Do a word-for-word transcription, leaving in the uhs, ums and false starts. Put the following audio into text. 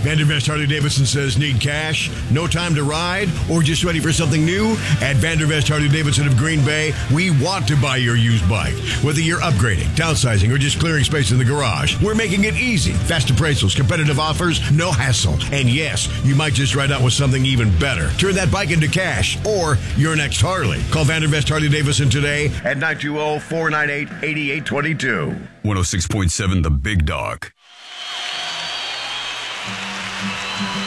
Vandervest Harley-Davidson says, need cash, no time to ride, or just ready for something new? At Vandervest Harley-Davidson of Green Bay, we want to buy your used bike. Whether you're upgrading, downsizing, or just clearing space in the garage, we're making it easy. Fast appraisals, competitive offers, no hassle. And yes, you might just ride out with something even better. Turn that bike into cash or your next Harley. Call Vandervest Harley-Davidson today at nine two zero, four nine eight, eight eight two two. one oh six point seven The Big Dog.